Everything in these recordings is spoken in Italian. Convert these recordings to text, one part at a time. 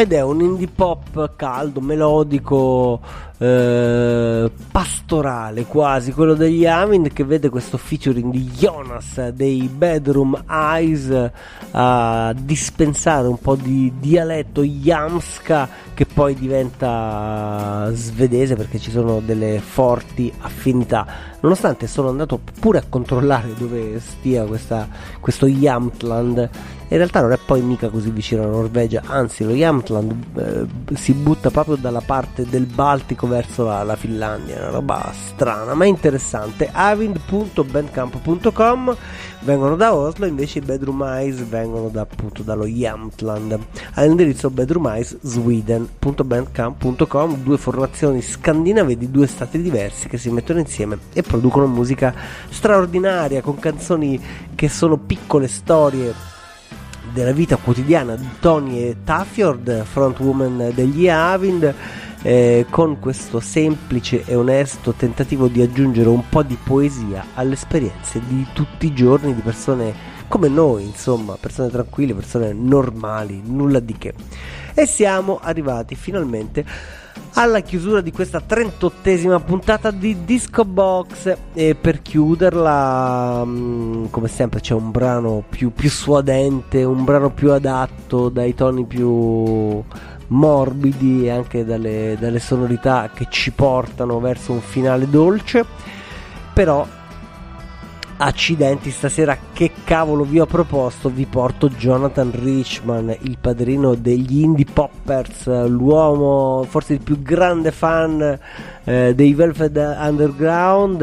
ed è un indie pop caldo, melodico, pastorale quasi, quello degli Avind, che vede questo featuring di Jonas dei Bedroom Eyes a dispensare un po' di dialetto jamska che poi diventa svedese, perché ci sono delle forti affinità, nonostante sono andato pure a controllare dove stia questo Jämtland. In realtà non è poi mica così vicino alla Norvegia, anzi lo Jämtland si butta proprio dalla parte del Baltico verso la Finlandia, è una roba strana ma interessante. Avind.bandcamp.com vengono da Oslo, invece i Bedroom Eyes vengono appunto dallo Jämtland, all'indirizzo bedroomeyesweden.bandcamp.com, due formazioni scandinave di due stati diversi che si mettono insieme e producono musica straordinaria, con canzoni che sono piccole storie della vita quotidiana di Tony e Tafjord, frontwoman degli Avind, con questo semplice e onesto tentativo di aggiungere un po' di poesia alle esperienze di tutti i giorni di persone come noi, insomma, persone tranquille, persone normali, nulla di che. E siamo arrivati finalmente alla chiusura di questa 38esima puntata di Disco Box, e per chiuderla come sempre c'è un brano più suadente, un brano più adatto, dai toni più morbidi e anche dalle sonorità che ci portano verso un finale dolce. Però accidenti, stasera che cavolo vi ho proposto? Vi porto Jonathan Richman, il padrino degli indie poppers, l'uomo, forse il più grande fan dei Velvet Underground,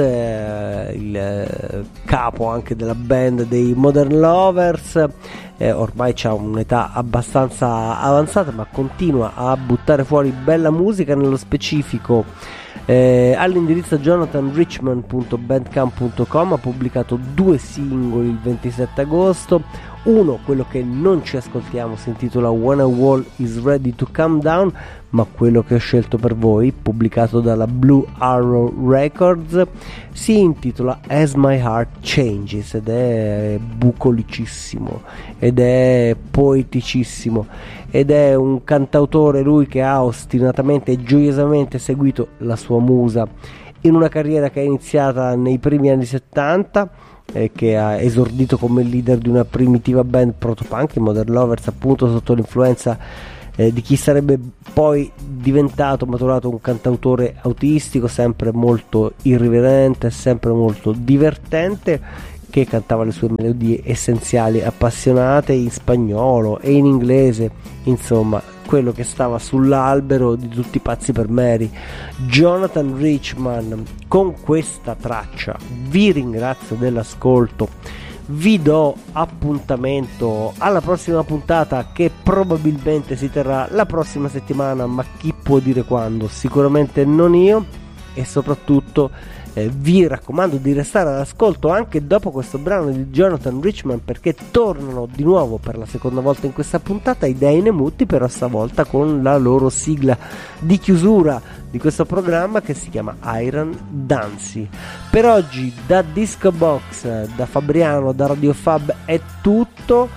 il capo anche della band dei Modern Lovers. Ormai c'ha un'età abbastanza avanzata, ma continua a buttare fuori bella musica, nello specifico all'indirizzo jonathanrichman.bandcamp.com ha pubblicato 2 singoli il 27 agosto. Uno, quello che non ci ascoltiamo, si intitola When a Wall is Ready to Come Down, ma quello che ho scelto per voi, pubblicato dalla Blue Arrow Records, si intitola As My Heart Changes, ed è bucolicissimo, ed è poeticissimo, ed è un cantautore, lui, che ha ostinatamente e gioiosamente seguito la sua musa in una carriera che è iniziata nei primi anni 70, che ha esordito come leader di una primitiva band protopunk, i Modern Lovers, appunto sotto l'influenza di chi sarebbe poi maturato un cantautore autistico, sempre molto irriverente, sempre molto divertente, che cantava le sue melodie essenziali, appassionate, in spagnolo e in inglese, insomma quello che stava sull'albero di tutti i pazzi per Mary. Jonathan Richman con questa traccia vi ringrazio dell'ascolto, vi do appuntamento alla prossima puntata, che probabilmente si terrà la prossima settimana, ma chi può dire quando? Sicuramente non io. E soprattutto vi raccomando di restare all'ascolto anche dopo questo brano di Jonathan Richman, perché tornano di nuovo per la seconda volta in questa puntata i Dynamutti, però stavolta con la loro sigla di chiusura di questo programma che si chiama Iron Dancy. Per oggi da Disco Box, da Fabriano, da Radio Fab è tutto,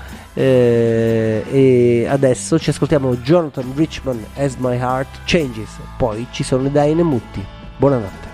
e adesso ci ascoltiamo Jonathan Richman As My Heart Changes, poi ci sono i Dynamutti. Buonanotte.